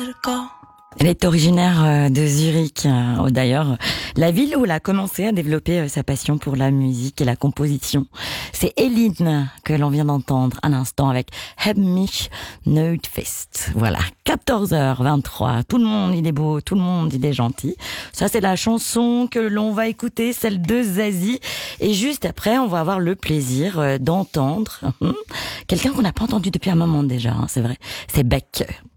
Elle est originaire de Zurich, d'ailleurs, la ville où elle a commencé à développer sa passion pour la musique et la composition. C'est Eline que l'on vient d'entendre à l'instant avec Heb mich nooit fest. Voilà, 14h23, tout le monde il est beau, tout le monde il est gentil. Ça c'est la chanson que l'on va écouter, celle de Zazie. Et juste après, on va avoir le plaisir d'entendre quelqu'un qu'on n'a pas entendu depuis un moment déjà, c'est vrai, c'est Beck.